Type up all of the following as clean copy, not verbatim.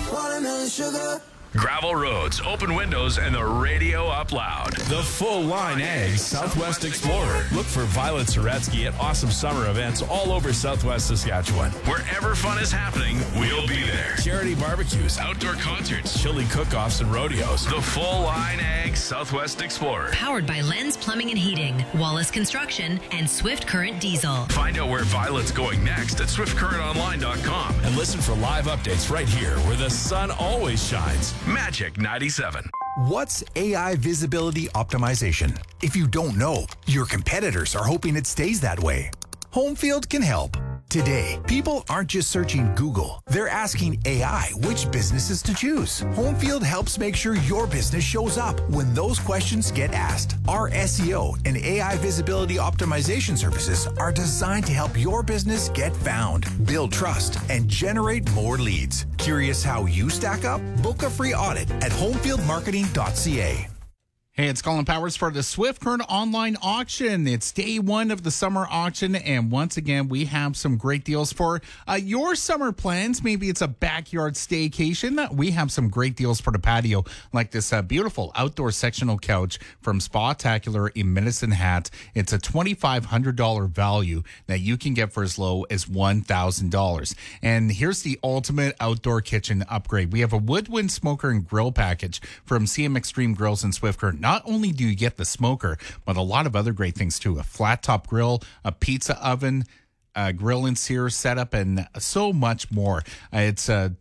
watermelon sugar. Gravel roads, open windows, and the radio up loud. The Full Line Ag Southwest Explorer. Look for Violet Soretsky at awesome summer events all over Southwest Saskatchewan. Wherever fun is happening, we'll be there. Charity barbecues, outdoor concerts, chili cook-offs, and rodeos. The Full Line Ag Southwest Explorer. Powered by Lens Plumbing and Heating, Wallace Construction, and Swift Current Diesel. Find out where Violet's going next at swiftcurrentonline.com and listen for live updates right here where the sun always shines. Magic 97. What's AI visibility optimization? If you don't know, your competitors are hoping it stays that way. Homefield can help. Today, people aren't just searching Google. They're asking AI which businesses to choose. Homefield helps make sure your business shows up when those questions get asked. Our SEO and AI visibility optimization services are designed to help your business get found, build trust, and generate more leads. Curious how you stack up? Book a free audit at homefieldmarketing.ca. Hey, it's Colin Powers for the Swift Current online auction. It's day one of the summer auction, and once again, we have some great deals for your summer plans. Maybe it's a backyard staycation. We have some great deals for the patio, like this beautiful outdoor sectional couch from Spatacular in Medicine Hat. It's a $2,500 value that you can get for as low as $1,000. And here's the ultimate outdoor kitchen upgrade. We have a woodwind smoker and grill package from CM Extreme Grills and Swift Current. Not only do you get the smoker, but a lot of other great things too. A flat top grill, a pizza oven, a grill and sear setup, and so much more. It's a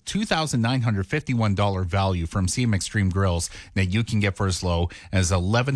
$2,951 value from CM Extreme Grills that you can get for as low as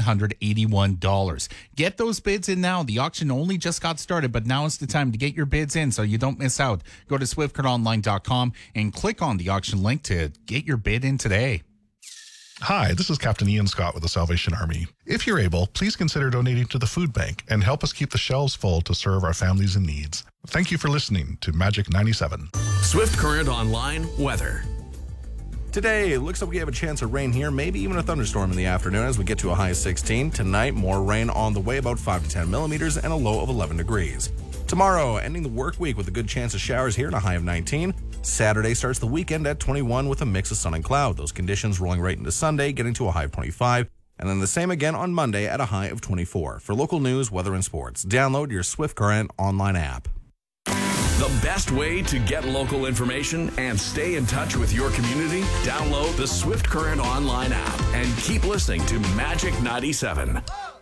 $1,181. Get those bids in now. The auction only just got started, but now is the time to get your bids in so you don't miss out. Go to swiftcurrentonline.com and click on the auction link to get your bid in today. Hi, this is Captain Ian Scott with the Salvation Army. If you're able, please consider donating to the food bank and help us keep the shelves full to serve our families in need. Thank you for listening to Magic 97. Swift Current Online weather. Today, it looks like we have a chance of rain here, maybe even a thunderstorm in the afternoon as we get to a high of 16. Tonight, more rain on the way, about 5 to 10 millimeters and a low of 11 degrees. Tomorrow, ending the work week with a good chance of showers here and a high of 19. Saturday starts the weekend at 21 with a mix of sun and cloud. Those conditions rolling right into Sunday, getting to a high of 25. And then the same again on Monday at a high of 24. For local news, weather, and sports, download your Swift Current online app. The best way to get local information and stay in touch with your community? Download the Swift Current online app and keep listening to Magic 97.